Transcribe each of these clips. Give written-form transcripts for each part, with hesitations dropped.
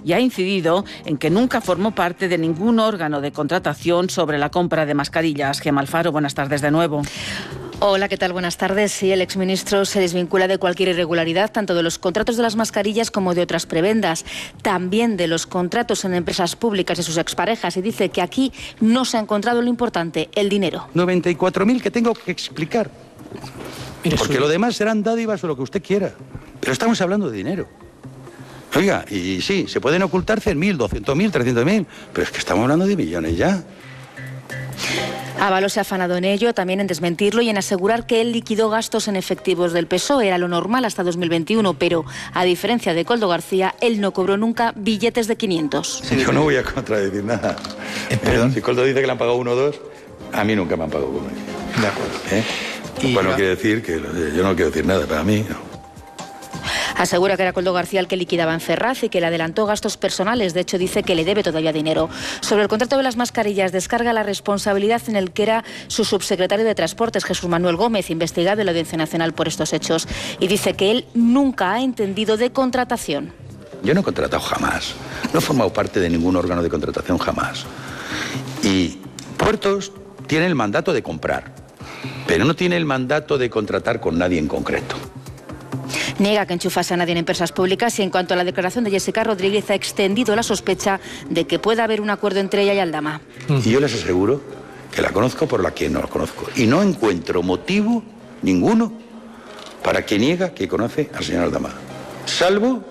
y ha incidido en que nunca formó parte de ningún órgano de contratación sobre la compra de mascarillas. Gemma Alfaro, buenas tardes de nuevo. Hola, ¿qué tal? Buenas tardes. Sí, el exministro se desvincula de cualquier irregularidad, tanto de los contratos de las mascarillas como de otras prebendas, también de los contratos en empresas públicas de sus exparejas, y dice que aquí no se ha encontrado lo importante, el dinero. 94.000 que tengo que explicar. Porque lo demás serán dádivas o lo que usted quiera. Pero estamos hablando de dinero. Oiga, y sí, se pueden ocultar 100.000, 200.000, 300.000, pero es que estamos hablando de millones ya. Ábalos se ha afanado en ello, también en desmentirlo y en asegurar que él liquidó gastos en efectivos del PSOE. Era lo normal hasta 2021, pero a diferencia de Koldo García, él no cobró nunca billetes de 500. Sí, yo no voy a contradecir nada. ¿Perdón? Si Koldo dice que le han pagado 1 o 2, a mí nunca me han pagado 1. De acuerdo. Bueno, quiere decir que yo no quiero decir nada, para mí no. Asegura que era Koldo García el que liquidaba en Ferraz y que le adelantó gastos personales. De hecho, dice que le debe todavía dinero. Sobre el contrato de las mascarillas, descarga la responsabilidad en el que era su subsecretario de Transportes, Jesús Manuel Gómez, investigado en la Audiencia Nacional por estos hechos. Y dice que él nunca ha entendido de contratación. Yo no he contratado jamás. No he formado parte de ningún órgano de contratación jamás. Y Puertos tiene el mandato de comprar, pero no tiene el mandato de contratar con nadie en concreto. Niega que enchufase a nadie en empresas públicas y en cuanto a la declaración de Jessica Rodríguez ha extendido la sospecha de que pueda haber un acuerdo entre ella y Aldama. Y yo les aseguro que la conozco por la que no la conozco. Y no encuentro motivo ninguno para que niega que conoce al señor Aldama. Salvo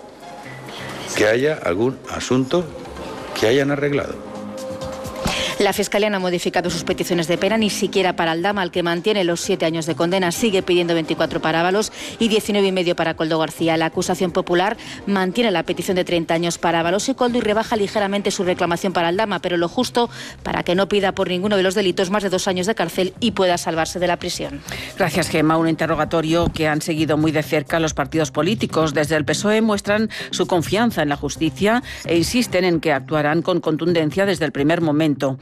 que haya algún asunto que hayan arreglado. La Fiscalía no ha modificado sus peticiones de pena, ni siquiera para Aldama, al que mantiene los 7 años de condena. Sigue pidiendo 24 para Ábalos y 19,5 para Koldo García. La acusación popular mantiene la petición de 30 años para Ábalos y Koldo y rebaja ligeramente su reclamación para Aldama, pero lo justo para que no pida por ninguno de los delitos más de 2 años de cárcel y pueda salvarse de la prisión. Gracias, Gemma. Un interrogatorio que han seguido muy de cerca los partidos políticos. Desde el PSOE muestran su confianza en la justicia e insisten en que actuarán con contundencia desde el primer momento.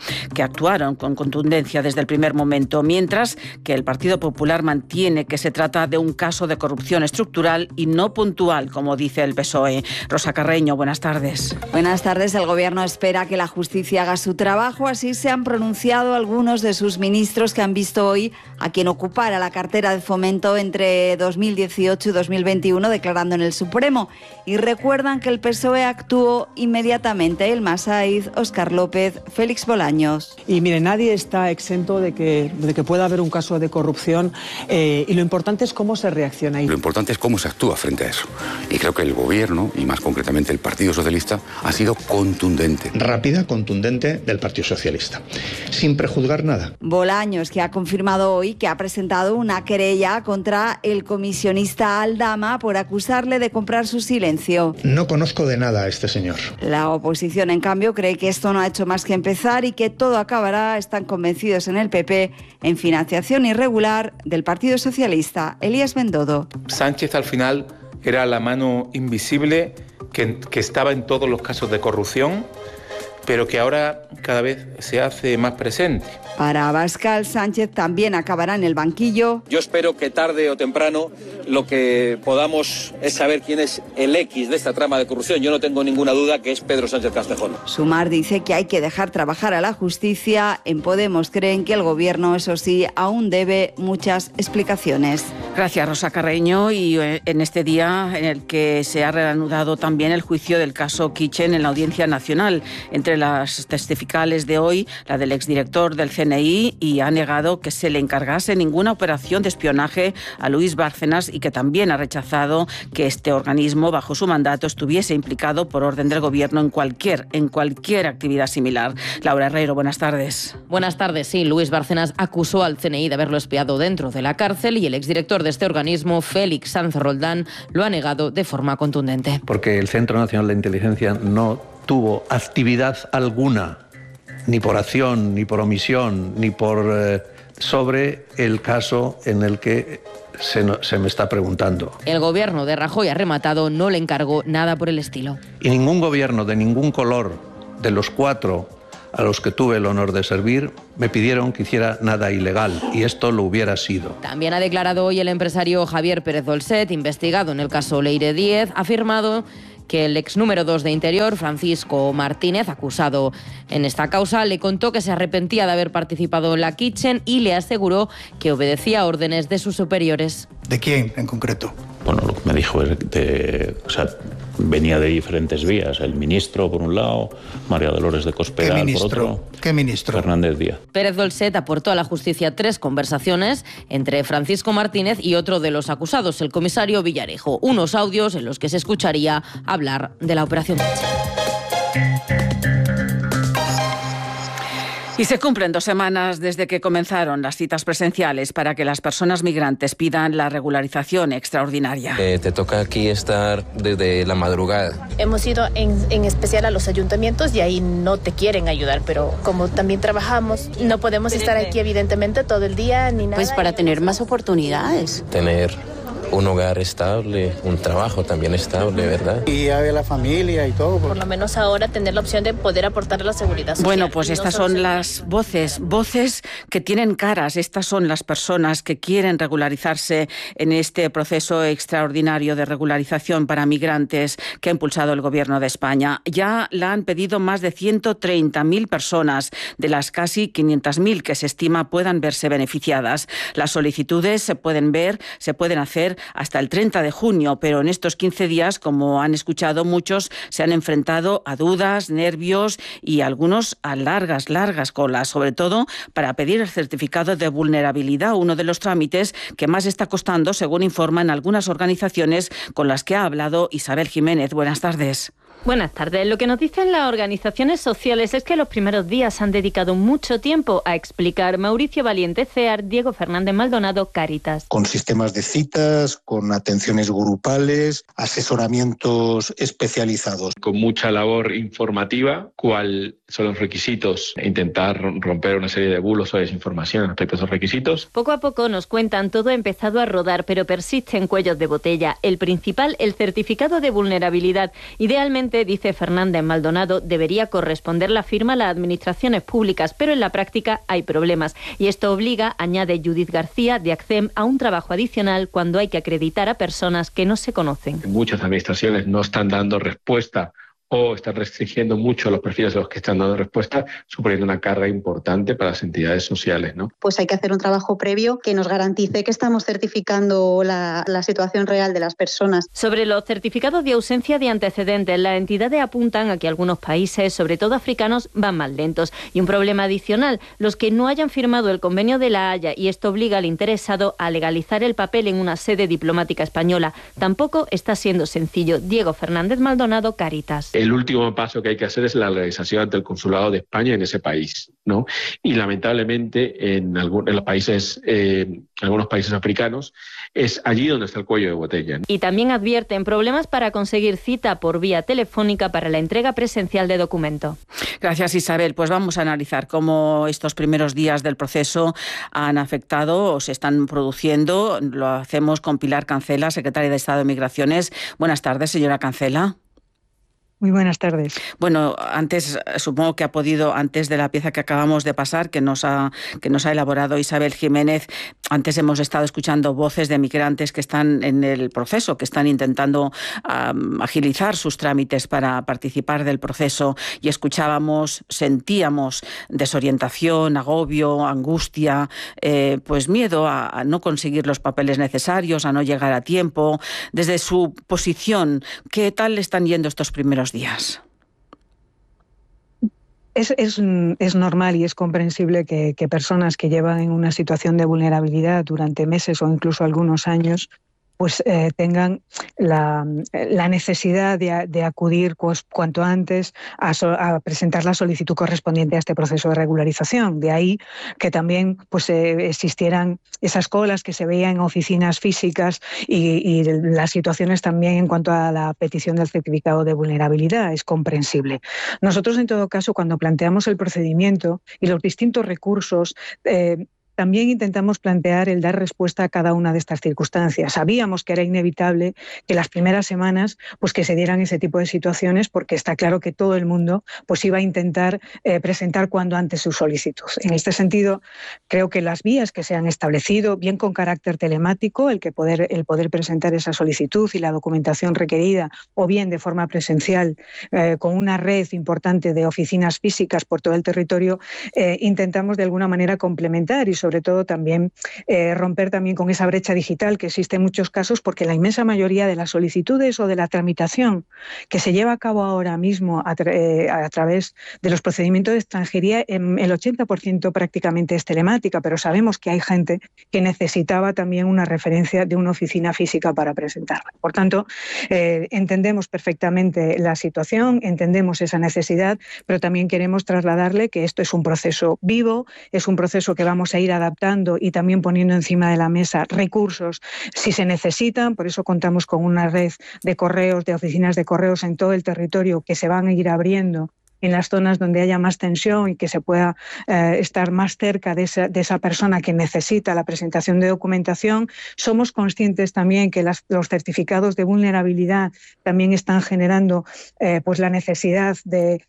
Mientras que el Partido Popular mantiene que se trata de un caso de corrupción estructural y no puntual, como dice el PSOE. Rosa Carreño, buenas tardes. Buenas tardes. El Gobierno espera que la justicia haga su trabajo. Así se han pronunciado algunos de sus ministros que han visto hoy a quien ocupara la cartera de Fomento entre 2018 y 2021, declarando en el Supremo. Y recuerdan que el PSOE actuó inmediatamente. El Masaiz, Óscar López, Félix Bolaños. Y mire, nadie está exento de que pueda haber un caso de corrupción y lo importante es cómo se reacciona ahí. Lo importante es cómo se actúa frente a eso. Y creo que el Gobierno, y más concretamente el Partido Socialista, ha sido contundente. Rápida, contundente del Partido Socialista, sin prejuzgar nada. Bolaños, que ha confirmado hoy que ha presentado una querella contra el comisionista Aldama por acusarle de comprar su silencio. No conozco de nada a este señor. La oposición, en cambio, cree que esto no ha hecho más que empezar y que todo acabará, están convencidos en el PP, en financiación irregular del Partido Socialista. Elías Bendodo. Sánchez al final era la mano invisible que estaba en todos los casos de corrupción, pero que ahora cada vez se hace más presente. Para Abascal, Sánchez también acabará en el banquillo. Yo espero que tarde o temprano lo que podamos es saber quién es el X de esta trama de corrupción. Yo no tengo ninguna duda que es Pedro Sánchez Castejón. Sumar dice que hay que dejar trabajar a la justicia. En Podemos creen que el Gobierno, eso sí, aún debe muchas explicaciones. Gracias, Rosa Carreño. Y en este día en el que se ha reanudado también el juicio del caso Kitchen en la Audiencia Nacional. Entre las testificales de hoy, la del exdirector del CNI, y ha negado que se le encargase ninguna operación de espionaje a Luis Bárcenas y que también ha rechazado que este organismo, bajo su mandato, estuviese implicado por orden del Gobierno en cualquier actividad similar. Laura Herrero, buenas tardes. Buenas tardes. Sí, Luis Bárcenas acusó al CNI de haberlo espiado dentro de la cárcel y el exdirector de este organismo, Félix Sanz Roldán, lo ha negado de forma contundente. Porque el Centro Nacional de Inteligencia no tuvo actividad alguna, ni por acción, ni por omisión, ni por sobre el caso en el que se me está preguntando. El Gobierno de Rajoy ha rematado, no le encargó nada por el estilo. Y ningún gobierno de ningún color de los 4 a los que tuve el honor de servir me pidieron que hiciera nada ilegal, y esto lo hubiera sido. También ha declarado hoy el empresario Javier Pérez Dolcet, investigado en el caso Leire Díez, ha afirmado que el ex número 2 de Interior, Francisco Martínez, acusado en esta causa, le contó que se arrepentía de haber participado en la Kitchen y le aseguró que obedecía órdenes de sus superiores. ¿De quién en concreto? Bueno, lo que me dijo es venía de diferentes vías. El ministro, por un lado, María Dolores de Cospedal, por otro. ¿Qué ministro? Fernández Díaz. Pérez Dolcet aportó a la justicia 3 conversaciones entre Francisco Martínez y otro de los acusados, el comisario Villarejo. Unos audios en los que se escucharía hablar de la operación Kitchen. Y se cumplen 2 semanas desde que comenzaron las citas presenciales para que las personas migrantes pidan la regularización extraordinaria. Te toca aquí estar desde la madrugada. Hemos ido en especial a los ayuntamientos y ahí no te quieren ayudar, pero como también trabajamos, no podemos estar aquí evidentemente todo el día ni nada. Pues para tener más oportunidades. Tener un hogar estable, un trabajo también estable, ¿verdad? Y a ver la familia y todo. Por lo menos ahora tener la opción de poder aportar la seguridad social. Bueno, pues estas son las voces que tienen caras. Estas son las personas que quieren regularizarse en este proceso extraordinario de regularización para migrantes que ha impulsado el Gobierno de España. Ya la han pedido más de 130.000 personas, de las casi 500.000 que se estima puedan verse beneficiadas. Las solicitudes se pueden hacer hasta el 30 de junio, pero en estos 15 días, como han escuchado, muchos se han enfrentado a dudas, nervios y algunos a largas colas, sobre todo para pedir el certificado de vulnerabilidad, uno de los trámites que más está costando, según informan algunas organizaciones con las que ha hablado Isabel Jiménez. Buenas tardes. Buenas tardes. Lo que nos dicen las organizaciones sociales es que los primeros días han dedicado mucho tiempo a explicar. Mauricio Valiente, CEAR, Diego Fernández Maldonado, Cáritas. Con sistemas de citas, con atenciones grupales, asesoramientos especializados. Con mucha labor informativa, cuál son los requisitos, e intentar romper una serie de bulos o desinformación respecto a esos requisitos. Poco a poco, nos cuentan, todo ha empezado a rodar, pero persisten cuellos de botella. El principal, el certificado de vulnerabilidad. Idealmente, dice Fernández Maldonado, debería corresponder la firma a las administraciones públicas, pero en la práctica hay problemas. Y esto obliga, añade Judith García, de ACCEM, a un trabajo adicional cuando hay que acreditar a personas que no se conocen. Muchas administraciones no están dando respuesta o están restringiendo mucho los perfiles de los que están dando respuesta, suponiendo una carga importante para las entidades sociales, ¿no? Pues hay que hacer un trabajo previo que nos garantice que estamos certificando la situación real de las personas. Sobre los certificados de ausencia de antecedentes, las entidades apuntan a que algunos países, sobre todo africanos, van más lentos. Y un problema adicional, los que no hayan firmado el convenio de La Haya, y esto obliga al interesado a legalizar el papel en una sede diplomática española. Tampoco está siendo sencillo. Diego Fernández Maldonado, Cáritas. El último paso que hay que hacer es la legalización ante el Consulado de España en ese país, ¿no? Y lamentablemente en algunos países africanos es allí donde está el cuello de botella. Y también advierten problemas para conseguir cita por vía telefónica para la entrega presencial de documento. Gracias, Isabel. Pues vamos a analizar cómo estos primeros días del proceso han afectado o se están produciendo. Lo hacemos con Pilar Cancela, secretaria de Estado de Migraciones. Buenas tardes, señora Cancela. Muy buenas tardes. Bueno, antes, supongo que ha podido, antes de la pieza que acabamos de pasar, que nos ha elaborado Isabel Jiménez, antes hemos estado escuchando voces de migrantes que están en el proceso, que están intentando agilizar sus trámites para participar del proceso, y sentíamos desorientación, agobio, angustia, pues miedo a no conseguir los papeles necesarios, a no llegar a tiempo. Desde su posición, ¿qué tal le están yendo estos primeros días? Es normal y es comprensible que personas que llevan en una situación de vulnerabilidad durante meses o incluso algunos años pues tengan la necesidad de acudir pues, cuanto antes a presentar la solicitud correspondiente a este proceso de regularización. De ahí que también pues, existieran esas colas que se veían en oficinas físicas y las situaciones también en cuanto a la petición del certificado de vulnerabilidad. Es comprensible. Nosotros, en todo caso, cuando planteamos el procedimiento y los distintos recursos, también intentamos plantear el dar respuesta a cada una de estas circunstancias. Sabíamos que era inevitable que las primeras semanas pues que se dieran ese tipo de situaciones, porque está claro que todo el mundo pues iba a intentar presentar cuanto antes su solicitud. En este sentido, creo que las vías que se han establecido, bien con carácter telemático, el poder presentar esa solicitud y la documentación requerida, o bien de forma presencial, con una red importante de oficinas físicas por todo el territorio, intentamos de alguna manera complementar y sobre todo también romper también con esa brecha digital que existe en muchos casos, porque la inmensa mayoría de las solicitudes o de la tramitación que se lleva a cabo ahora mismo a través de los procedimientos de extranjería, el 80% prácticamente es telemática, pero sabemos que hay gente que necesitaba también una referencia de una oficina física para presentarla. Por tanto, entendemos perfectamente la situación, entendemos esa necesidad, pero también queremos trasladarle que esto es un proceso vivo, es un proceso que vamos a ir adaptando y también poniendo encima de la mesa recursos si se necesitan. Por eso contamos con una red de correos, de oficinas de correos en todo el territorio que se van a ir abriendo en las zonas donde haya más tensión y que se pueda estar más cerca de esa persona que necesita la presentación de documentación. Somos conscientes también que los certificados de vulnerabilidad también están generando pues la necesidad de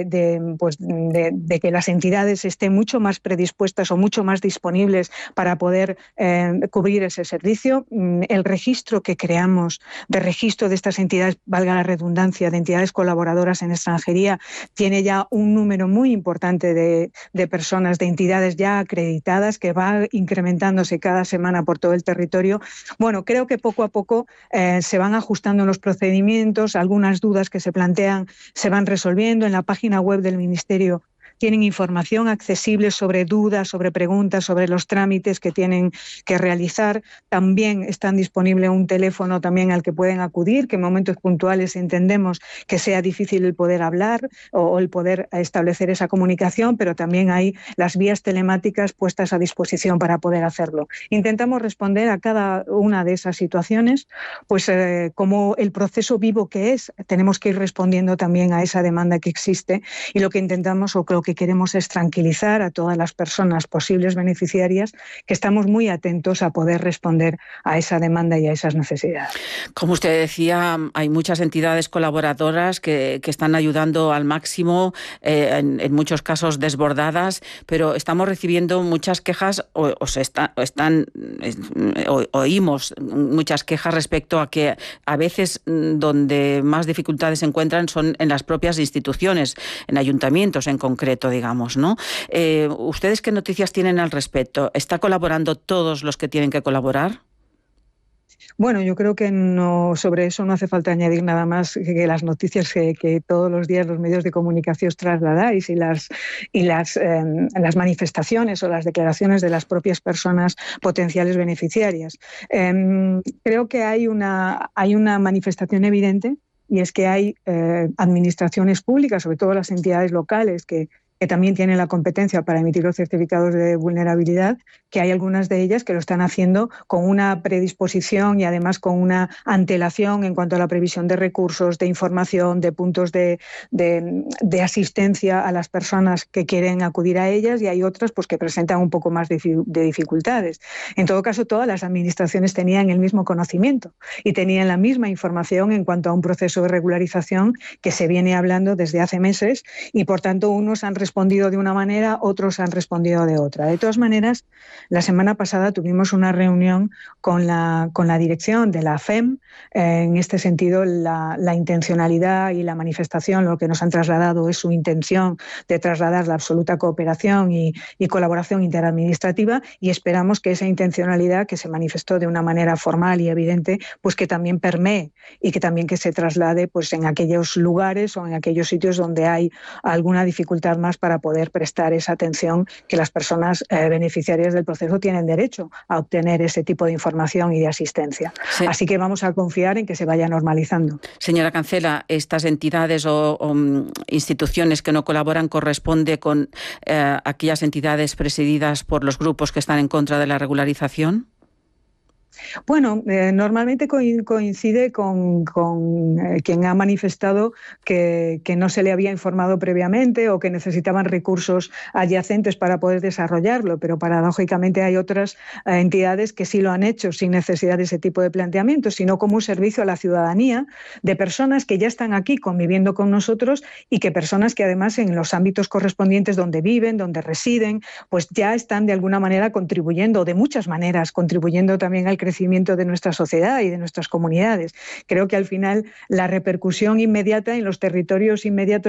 que las entidades estén mucho más predispuestas o mucho más disponibles para poder cubrir ese servicio. El registro que creamos de registro de estas entidades, valga la redundancia, de entidades colaboradoras en extranjería, tiene ya un número muy importante de personas, de entidades ya acreditadas, que va incrementándose cada semana por todo el territorio. Bueno, creo que poco a poco se van ajustando los procedimientos, algunas dudas que se plantean se van resolviendo. En la página web del Ministerio tienen información accesible sobre dudas, sobre preguntas, sobre los trámites que tienen que realizar. También está disponible un teléfono también al que pueden acudir, que en momentos puntuales entendemos que sea difícil el poder hablar o el poder establecer esa comunicación, pero también hay las vías telemáticas puestas a disposición para poder hacerlo. Intentamos responder a cada una de esas situaciones, pues como el proceso vivo que es, tenemos que ir respondiendo también a esa demanda que existe, y lo que intentamos o lo que queremos es tranquilizar a todas las personas posibles beneficiarias, que estamos muy atentos a poder responder a esa demanda y a esas necesidades. Como usted decía, hay muchas entidades colaboradoras que están ayudando al máximo, en muchos casos desbordadas, pero estamos recibiendo muchas quejas oímos muchas quejas respecto a que a veces donde más dificultades se encuentran son en las propias instituciones, en ayuntamientos en concreto, digamos, ¿no? ¿Ustedes qué noticias tienen al respecto? ¿Está colaborando todos los que tienen que colaborar? Bueno, yo creo que no, sobre eso no hace falta añadir nada más que las noticias que todos los días los medios de comunicación trasladáis y las manifestaciones o las declaraciones de las propias personas potenciales beneficiarias. Creo que hay una manifestación evidente, y es que hay administraciones públicas, sobre todo las entidades locales, que también tienen la competencia para emitir los certificados de vulnerabilidad, que hay algunas de ellas que lo están haciendo con una predisposición y además con una antelación en cuanto a la previsión de recursos, de información, de puntos de asistencia a las personas que quieren acudir a ellas, y hay otras pues que presentan un poco más de dificultades. En todo caso, todas las administraciones tenían el mismo conocimiento y tenían la misma información en cuanto a un proceso de regularización que se viene hablando desde hace meses, y por tanto unos han respondido de una manera, otros han respondido de otra. De todas maneras, la semana pasada tuvimos una reunión con la dirección de la FEM. En este sentido, la intencionalidad y la manifestación, lo que nos han trasladado es su intención de trasladar la absoluta cooperación y colaboración interadministrativa, y esperamos que esa intencionalidad, que se manifestó de una manera formal y evidente, pues que también permee y que también que se traslade pues en aquellos lugares o en aquellos sitios donde hay alguna dificultad más para poder prestar esa atención que las personas beneficiarias del proceso tienen derecho a obtener ese tipo de información y de asistencia. Sí. Así que vamos a confiar en que se vaya normalizando. Señora Cancela, ¿estas entidades o instituciones que no colaboran corresponde con aquellas entidades presididas por los grupos que están en contra de la regularización? Bueno, normalmente coincide con quien ha manifestado que no se le había informado previamente o que necesitaban recursos adyacentes para poder desarrollarlo, pero paradójicamente hay otras entidades que sí lo han hecho sin necesidad de ese tipo de planteamientos, sino como un servicio a la ciudadanía de personas que ya están aquí conviviendo con nosotros y que personas que además en los ámbitos correspondientes donde viven, donde residen, pues ya están de alguna manera contribuyendo, de muchas maneras, contribuyendo también al crecimiento de nuestra sociedad y de nuestras comunidades. Creo que al final la repercusión inmediata en los territorios inmediatos